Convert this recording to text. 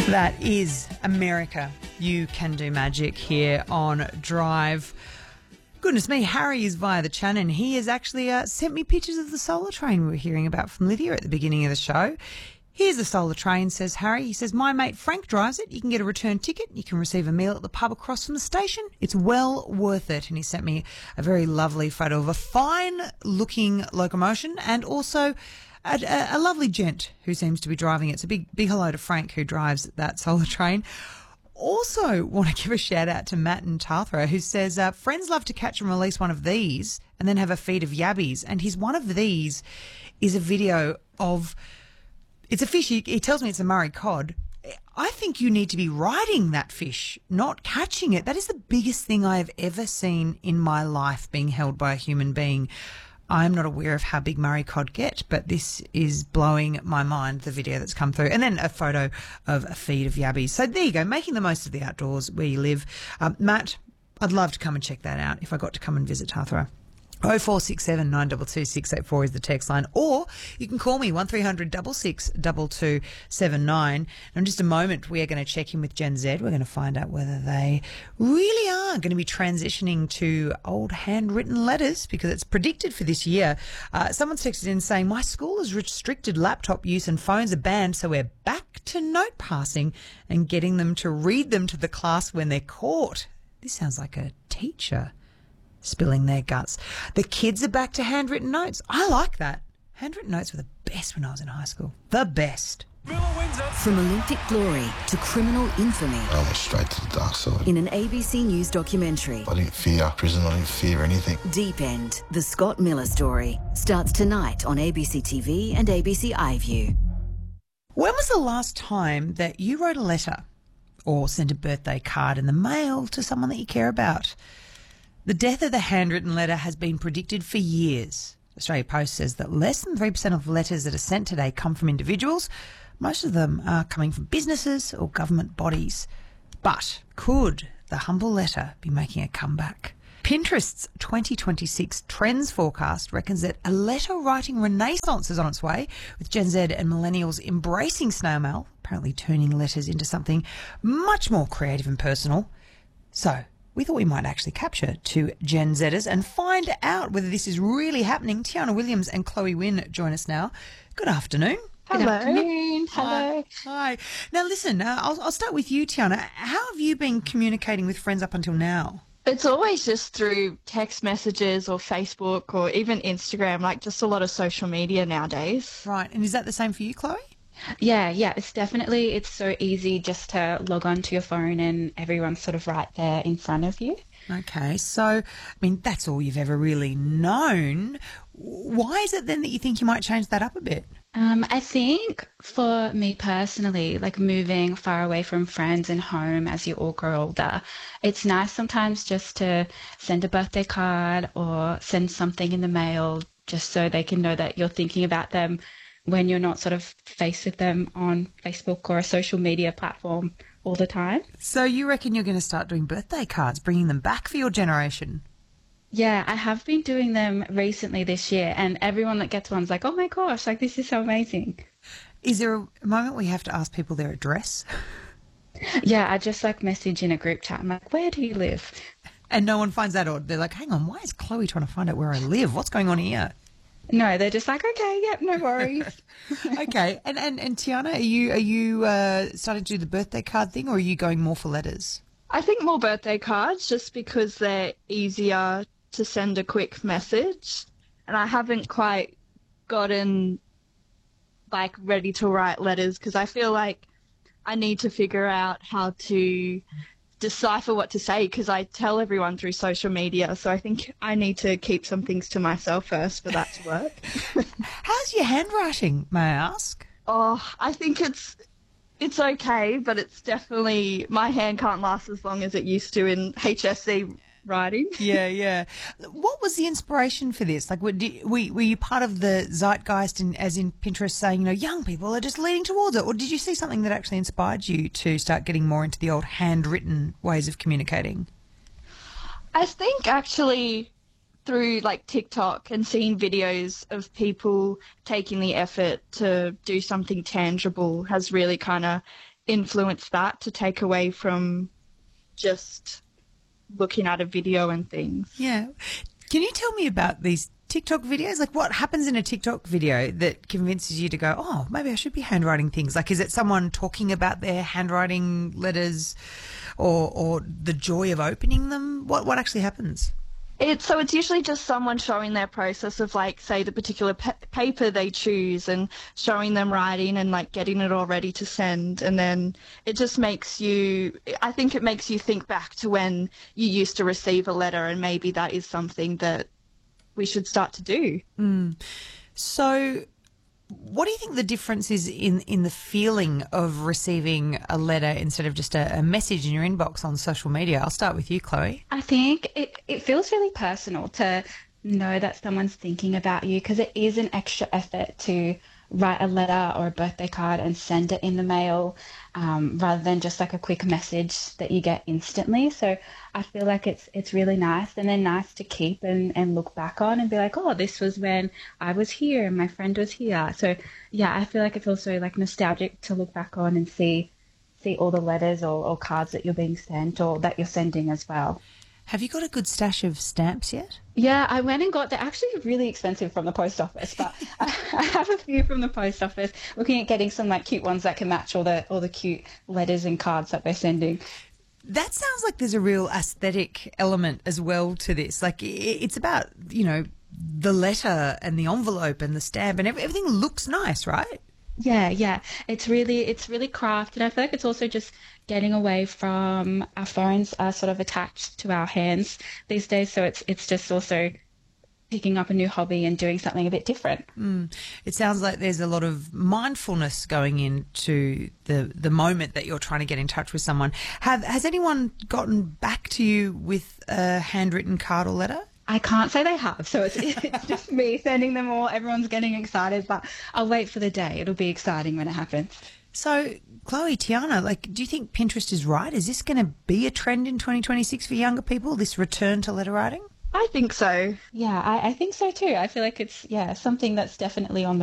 That is America. You can do magic here on Drive. Goodness me, Harry is via the chat and he has actually sent me pictures of the solar train we were hearing about from Lydia at the beginning of the show. Here's the solar train, says Harry. He says, my mate Frank drives it. You can get a return ticket. You can receive a meal at the pub across from the station. It's well worth it. And he sent me a very lovely photo of a fine-looking locomotion and also a lovely gent who seems to be driving it. It's a big hello to Frank who drives that solar train. Also want to give a shout out to Matt in Tathra who says, friends love to catch and release one of these and then have a feed of yabbies. And his one of these is a video of, it's a fish, he tells me it's a Murray cod. I think you need to be riding that fish, not catching it. That is the biggest thing I have ever seen in my life being held by a human being. I'm not aware of how big Murray cod get, but this is blowing my mind, the video that's come through. And then a photo of a feed of yabbies. So there you go, making the most of the outdoors where you live. Matt, I'd love to come and check that out if I got to come and visit Tathra. 0467 922 684 is the text line, or you can call me 1300 66 2279. And in just a moment, we are going to check in with Gen Z. We're going to find out whether they really are going to be transitioning to old handwritten letters because it's predicted for this year. Someone's texted in saying, my school has restricted laptop use and phones are banned, so we're back to note passing and getting them to read them to the class when they're caught. This sounds like a teacher spilling their guts. The kids are back to handwritten notes. I like that. Handwritten notes were the best when I was in high school. The best. From Olympic glory to criminal infamy. I went straight to the dark side. In an ABC News documentary. I didn't fear prison. I didn't fear anything. Deep End, the Scott Miller story, starts tonight on ABC TV and ABC iView. When was the last time that you wrote a letter or sent a birthday card in the mail to someone that you care about? The death of the handwritten letter has been predicted for years. Australia Post says that less than 3% of letters that are sent today come from individuals. Most of them are coming from businesses or government bodies. But could the humble letter be making a comeback? Pinterest's 2026 trends forecast reckons that a letter-writing renaissance is on its way, with Gen Z and millennials embracing snail mail, apparently turning letters into something much more creative and personal. So we thought we might actually capture two Gen Zers and find out whether this is really happening. Tiana Williams and Chloe Wynn join us now. Good afternoon. Good afternoon. Hello. Hi. Now, listen, I'll start with you, Tiana. How have you been communicating with friends up until now? It's always just through text messages or Facebook or even Instagram, like just a lot of social media nowadays. Right. And is that the same for you, Chloe? Yeah, it's so easy just to log on to your phone and everyone's sort of right there in front of you. Okay, so, I mean, that's all you've ever really known. Why is it then that you think you might change that up a bit? I think for me personally, like moving far away from friends and home as you all grow older, it's nice sometimes just to send a birthday card or send something in the mail just so they can know that you're thinking about them when you're not sort of faced with them on Facebook or a social media platform all the time. So you reckon you're going to start doing birthday cards, bringing them back for your generation? Yeah, I have been doing them recently this year, and everyone that gets one's like, oh my gosh, like this is so amazing. Is there a moment where you have to ask people their address? Yeah, I just like message in a group chat. I'm like, where do you live? And no one finds that, or they're like, hang on, why is Chloe trying to find out where I live? What's going on here? No, they're just like, okay, yep, no worries. Okay, and Tiana, are you starting to do the birthday card thing, or are you going more for letters? I think more birthday cards just because they're easier to send a quick message, and I haven't quite gotten like ready to write letters because I feel like I need to figure out how to decipher what to say because I tell everyone through social media, so I think I need to keep some things to myself first for that to work. How's your handwriting, may I ask? Oh, I think it's okay, but it's definitely, my hand can't last as long as it used to in HSC writing. Yeah. What was the inspiration for this? Like, were you part of the zeitgeist, as in Pinterest saying, young people are just leaning towards it? Or did you see something that actually inspired you to start getting more into the old handwritten ways of communicating? I think actually through like TikTok and seeing videos of people taking the effort to do something tangible has really kind of influence that to take away from just looking at a video and things. Yeah. Can you tell me about these TikTok videos? Like, what happens in a TikTok video that convinces you to go, oh, maybe I should be handwriting things? Like, is it someone talking about their handwriting letters or the joy of opening them? What actually happens? It's usually just someone showing their process of, like, say, the particular paper they choose and showing them writing and, like, getting it all ready to send. And then it just makes you, I think it makes you think back to when you used to receive a letter, and maybe that is something that we should start to do. So what do you think the difference is in the feeling of receiving a letter instead of just a message in your inbox on social media? I'll start with you, Chloe. I think it feels really personal to know that someone's thinking about you, because it is an extra effort to write a letter or a birthday card and send it in the mail, rather than just like a quick message that you get instantly. So I feel like it's really nice, and then nice to keep and look back on and be like, oh, this was when I was here and my friend was here. So yeah, I feel like it's also like nostalgic to look back on and see all the letters or cards that you're being sent or that you're sending as well. Have you got a good stash of stamps yet? Yeah, I went and they're actually really expensive from the post office, but I have a few from the post office, looking at getting some like cute ones that can match all the cute letters and cards that they're sending. That sounds like there's a real aesthetic element as well to this. Like, it's about, the letter and the envelope and the stamp and everything looks nice, right? Yeah. It's really crafted. I feel like it's also just getting away from our phones are sort of attached to our hands these days. So it's just also picking up a new hobby and doing something a bit different. It sounds like there's a lot of mindfulness going into the moment that you're trying to get in touch with someone. Has anyone gotten back to you with a handwritten card or letter? I can't say they have, so it's just me sending them all. Everyone's getting excited, but I'll wait for the day. It'll be exciting when it happens. So, Chloe, Tiana, do you think Pinterest is right? Is this going to be a trend in 2026 for younger people, this return to letter writing? I think so. Yeah, I think so too. I feel like it's, something that's definitely on the